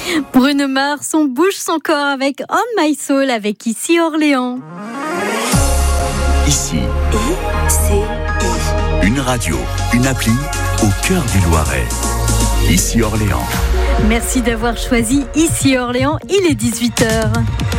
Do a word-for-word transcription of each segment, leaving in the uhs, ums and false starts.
Bruno Mars, on bouge son corps avec On My Soul avec Ici Orléans. Ici, I, C, I. Une radio, une appli au cœur du Loiret. Ici Orléans. Merci d'avoir choisi Ici Orléans, il est dix-huit heures.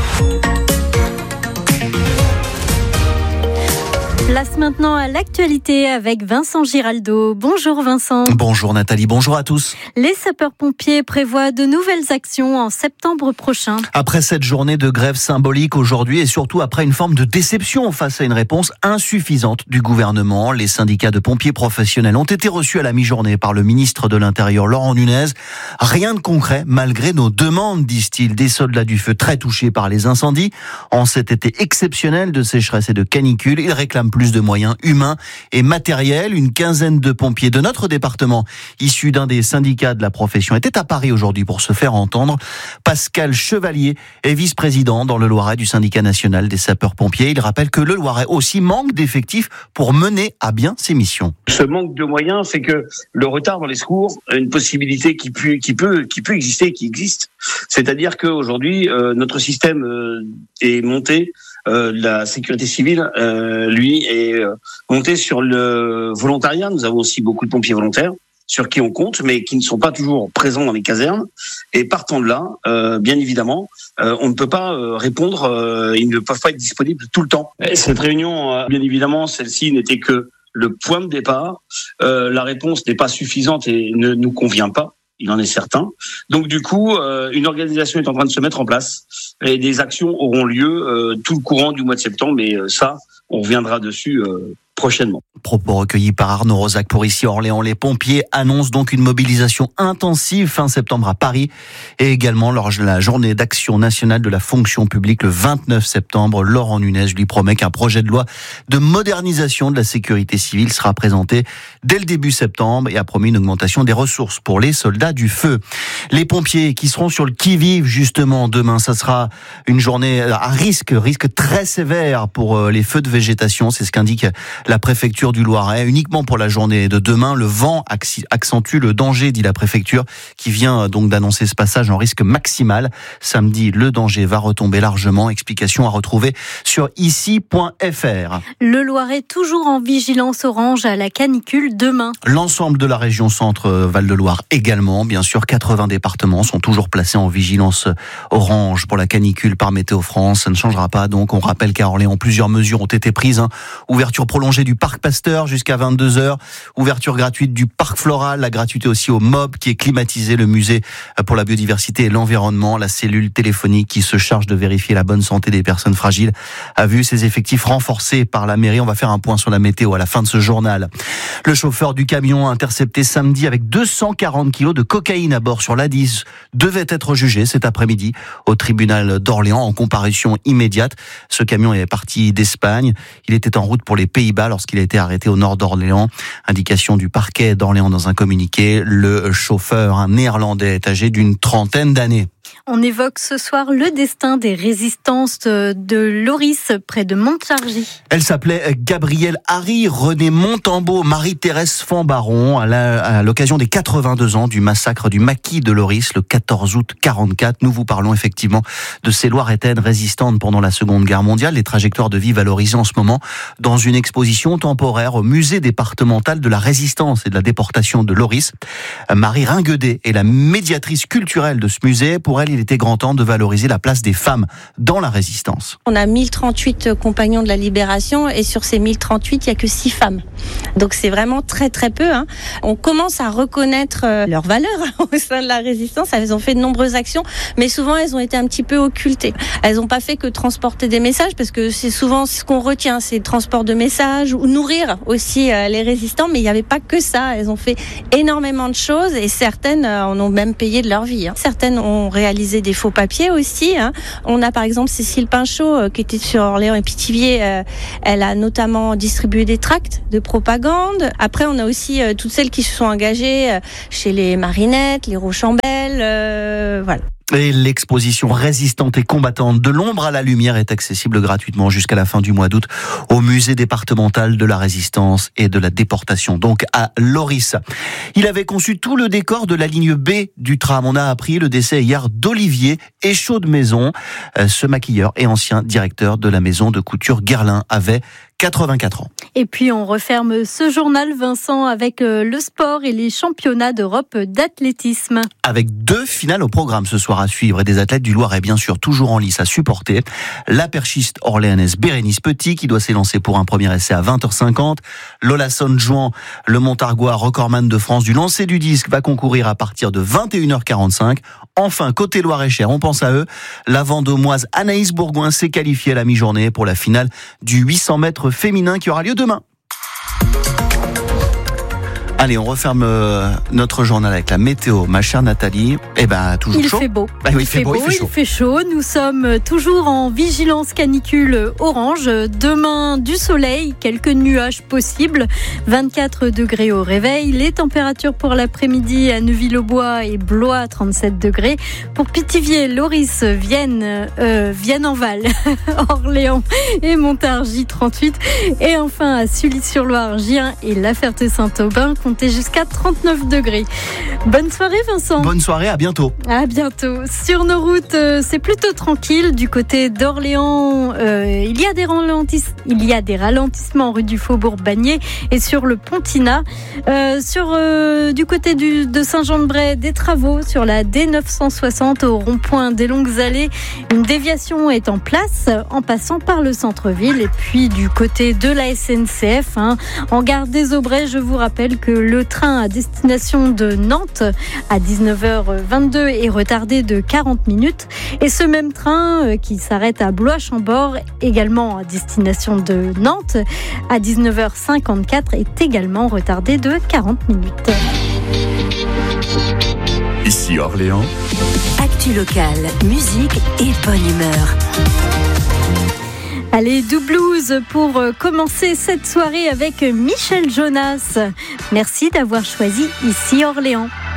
Place maintenant à l'actualité avec Vincent Giraldo. Bonjour Vincent. Bonjour Nathalie, bonjour à tous. Les sapeurs-pompiers prévoient de nouvelles actions en septembre prochain. Après cette journée de grève symbolique aujourd'hui et surtout après une forme de déception face à une réponse insuffisante du gouvernement, les syndicats de pompiers professionnels ont été reçus à la mi-journée par le ministre de l'Intérieur Laurent Nunez. Rien de concret malgré nos demandes, disent-ils, des soldats du feu très touchés par les incendies. En cet été exceptionnel de sécheresse et de canicule, ils réclament plus de moyens humains et matériels. Une quinzaine de pompiers de notre département, issus d'un des syndicats de la profession, étaient à Paris aujourd'hui pour se faire entendre. Pascal Chevalier est vice-président dans le Loiret du syndicat national des sapeurs-pompiers. Il rappelle que le Loiret aussi manque d'effectifs pour mener à bien ses missions. Ce manque de moyens fait que le retard dans les secours est une possibilité qui peut, qui peut, qui peut exister, qui existe. C'est-à-dire qu'aujourd'hui, euh, notre système euh, est monté. Euh, la sécurité civile, euh, lui, est euh, monté sur le volontariat. Nous avons aussi beaucoup de pompiers volontaires sur qui on compte, mais qui ne sont pas toujours présents dans les casernes. Et partant de là, euh, bien évidemment, euh, on ne peut pas euh, répondre. Euh, ils ne peuvent pas être disponibles tout le temps. Et cette réunion, euh, bien évidemment, celle-ci n'était que le point de départ. Euh, la réponse n'est pas suffisante et ne nous convient pas. Il en est certain. Donc du coup, euh, une organisation est en train de se mettre en place et des actions auront lieu euh, tout le courant du mois de septembre. Mais euh, ça, on reviendra dessus euh, prochainement. Propos recueillis par Arnaud Rosac pour Ici Orléans. Les pompiers annoncent donc une mobilisation intensive fin septembre à Paris et également lors de la journée d'action nationale de la fonction publique le vingt-neuf septembre. Laurent Nunez lui promet qu'un projet de loi de modernisation de la sécurité civile sera présenté dès le début septembre et a promis une augmentation des ressources pour les soldats du feu. Les pompiers qui seront sur le qui-vive justement demain, ça sera une journée à risque, risque très sévère pour les feux de végétation. C'est ce qu'indique la préfecture du Loiret. Uniquement pour la journée de demain, le vent accentue le danger, dit la préfecture, qui vient donc d'annoncer ce passage en risque maximal. Samedi, le danger va retomber largement. Explication à retrouver sur ici point f r. Le Loiret toujours en vigilance orange à la canicule demain. L'ensemble de la région centre Val-de-Loire également. Bien sûr, quatre-vingts départements sont toujours placés en vigilance orange pour la canicule par Météo France. Ça ne changera pas. Donc, on rappelle qu'à Orléans, plusieurs mesures ont été prises. Hein. Ouverture prolongée du parc Pasteur jusqu'à vingt-deux heures. Ouverture gratuite du parc Floral. La gratuité aussi au M O B qui est climatisé, le musée pour la biodiversité et l'environnement. La cellule téléphonique qui se charge de vérifier la bonne santé des personnes fragiles a vu ses effectifs renforcés par la mairie. On va faire un point sur la météo à la fin de ce journal. Le chauffeur du camion intercepté samedi avec deux cent quarante kilos de cocaïne à bord sur l'A dix devait être jugé cet après-midi au tribunal d'Orléans en comparution immédiate. Ce camion est parti d'Espagne. Il était en route pour les Pays-Bas lorsqu'il a été arrêté au nord d'Orléans. Indication du parquet d'Orléans dans un communiqué. Le chauffeur, un néerlandais, est âgé d'une trentaine d'années. On évoque ce soir le destin des résistances de Loris près de Montargis. Elle s'appelait Gabrielle Harry René Montembeau, Marie-Thérèse Fambaron, à, la, à l'occasion des quatre-vingt-deux ans du massacre du maquis de Loris le quatorze août quarante-quatre. Nous vous parlons effectivement de ces Loiretaines résistantes pendant la Seconde Guerre mondiale. Les trajectoires de vie valorisées en ce moment dans une exposition temporaire au musée départemental de la résistance et de la déportation de Loris. Marie Ringuedet est la médiatrice culturelle de ce musée. Pour elle, il était grand temps de valoriser la place des femmes dans la résistance. On a mille trente-huit compagnons de la Libération et sur ces mille trente-huit, il n'y a que six femmes. Donc c'est vraiment très très peu. Hein. On commence à reconnaître leurs valeurs au sein de la résistance. Elles ont fait de nombreuses actions, mais souvent elles ont été un petit peu occultées. Elles n'ont pas fait que transporter des messages, parce que c'est souvent ce qu'on retient, c'est le transport de messages ou nourrir aussi les résistants, mais il n'y avait pas que ça. Elles ont fait énormément de choses et certaines en ont même payé de leur vie. Hein. Certaines ont réalisé des faux papiers aussi. Hein. On a par exemple Cécile Pinchot euh, qui était sur Orléans et Pithiviers. Euh, elle a notamment distribué des tracts de propagande. Après, on a aussi euh, toutes celles qui se sont engagées euh, chez les Marinettes, les Rochambeau, euh, voilà. Et l'exposition Résistante et combattante de l'ombre à la lumière est accessible gratuitement jusqu'à la fin du mois d'août au musée départemental de la Résistance et de la déportation, donc à Loris. Il avait conçu tout le décor de la ligne B du tram. On a appris le décès hier d'Olivier Échaud de Maison. Ce maquilleur et ancien directeur de la maison de couture Guerlain avait quatre-vingt-quatre ans. Et puis on referme ce journal, Vincent, avec le sport et les championnats d'Europe d'athlétisme. Avec deux finales au programme ce soir à suivre et des athlètes du Loiret, bien sûr, toujours en lice à supporter. La perchiste orléanaise Bérénice Petit qui doit s'élancer pour un premier essai à vingt heures cinquante. Lola Sonne-Jouan, le Montargois recordman de France du lancer du disque, va concourir à partir de vingt et une heures quarante-cinq. Enfin, côté Loir-et-Cher, on pense à eux. La Vendômoise Anaïs Bourgoin s'est qualifiée à la mi-journée pour la finale du huit cents mètres féminin qui aura lieu demain. Allez, on referme notre journal avec la météo. Ma chère Nathalie, eh ben, toujours il chaud. Fait beau. Bah, oui, il, il fait fait beau, beau, il fait chaud. Il fait chaud. Nous sommes toujours en vigilance canicule orange. Demain, du soleil, quelques nuages possibles. vingt-quatre degrés au réveil. Les températures pour l'après-midi à Neuville-aux-Bois et Blois, trente-sept degrés. Pour Pithiviers, Loris, Vienne, euh, Vienne-en-Val, Orléans et Montargis, trente-huit. Et enfin, à Sully-sur-Loire, Gien et La Ferté-Saint-Aubin, jusqu'à trente-neuf degrés. Bonne soirée, Vincent. Bonne soirée, à bientôt. À bientôt. Sur nos routes, euh, c'est plutôt tranquille. Du côté d'Orléans, euh, il y a des ralentissements, il y a des ralentissements rue du Faubourg-Bagné et sur le Pontina. Euh, sur euh, du côté du, de Saint-Jean-de-Bray, des travaux sur la D neuf cent soixante au rond-point des Longues Allées. Une déviation est en place en passant par le centre-ville. Et puis du côté de la S N C F, hein, en gare des Aubrais, je vous rappelle que le train à destination de Nantes à dix-neuf heures vingt-deux est retardé de quarante minutes. Et ce même train qui s'arrête à Blois-Chambord, également à destination de Nantes, à dix-neuf heures cinquante-quatre, est également retardé de quarante minutes. Ici Orléans. Actu locale, musique et bonne humeur. Allez, do blues pour commencer cette soirée avec Michel Jonas. Merci d'avoir choisi Ici Orléans.